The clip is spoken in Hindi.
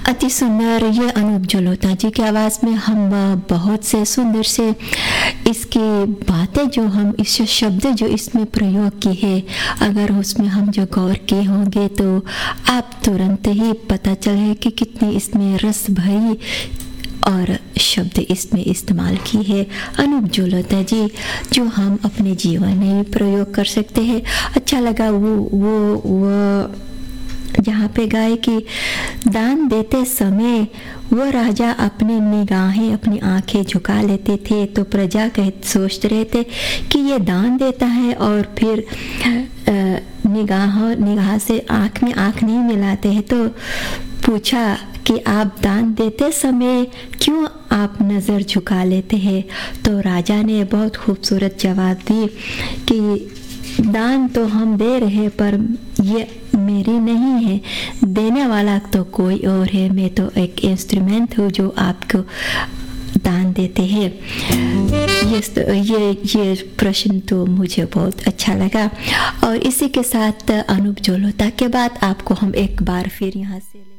अति सुंदर ये अनूप जलोटा जी की आवाज़ में हम बहुत से सुंदर से इसकी बातें जो हम इस शब्द जो इसमें प्रयोग की है, अगर उसमें हम जो गौर किए होंगे तो आप तुरंत ही पता चले कि कितनी इसमें रस भरी और शब्द इसमें इस्तेमाल की है अनूप जलोटा जी, जो हम अपने जीवन में भी प्रयोग कर सकते हैं। अच्छा लगा वो जहाँ पे गाय की दान देते समय वो राजा अपनी निगाहें अपनी आंखें झुका लेते थे, तो प्रजा सोचते रहे थे कि ये दान देता है और फिर निगाह से आंख में आंख नहीं मिलाते हैं। तो पूछा कि आप दान देते समय क्यों आप नज़र झुका लेते हैं? तो राजा ने बहुत खूबसूरत जवाब दी कि दान तो हम दे रहे पर ये मेरी नहीं है, देने वाला तो कोई और है, मैं तो एक इंस्ट्रूमेंट हूँ जो आपको दान देते हैं। ये प्रश्न तो मुझे बहुत अच्छा लगा। और इसी के साथ अनूप जलोटा के बाद आपको हम एक बार फिर यहाँ से